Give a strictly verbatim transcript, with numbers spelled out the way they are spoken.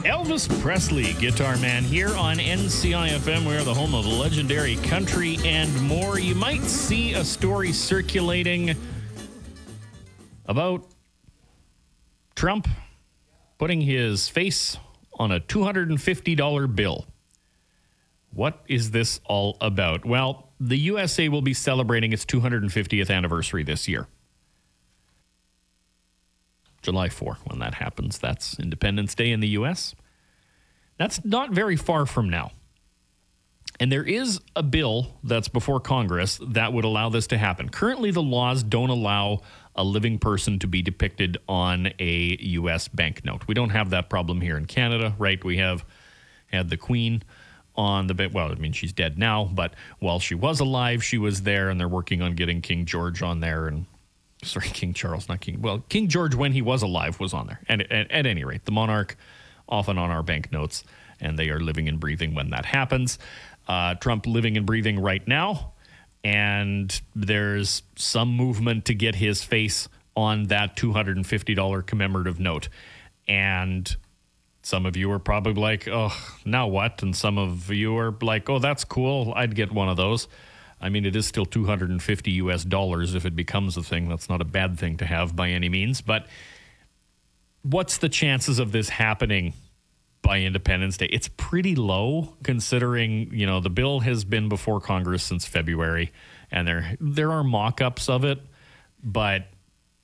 Elvis Presley, Guitar Man, here on N C I F M. We are the home of legendary country and more. You might see a story circulating about Trump putting his face on a two hundred fifty dollars bill. What is this all about? Well, the U S A will be celebrating its two hundred fiftieth anniversary this year. July fourth, when that happens. That's Independence Day in the U S. That's not very far from now. And there is a bill that's before Congress that would allow this to happen. Currently, the laws don't allow a living person to be depicted on a U S banknote. We don't have that problem here in Canada, right? We have had the Queen on the, well, I mean, she's dead now, but while she was alive, she was there, and they're working on getting King George on there, and Sorry, King Charles, not King. Well, King George, when he was alive, was on there. And at, at any rate, the monarch, often on our banknotes, and they are living and breathing when that happens. Uh, Trump living and breathing right now, and there's some movement to get his face on that two hundred fifty dollars commemorative note. And some of you are probably like, oh, now what? And some of you are like, oh, that's cool. I'd get one of those. I mean, it is still two hundred fifty U S dollars if it becomes a thing. That's not a bad thing to have by any means. But what's the chances of this happening by Independence Day? It's pretty low, considering, you know, the bill has been before Congress since February, and there there are mock-ups of it, but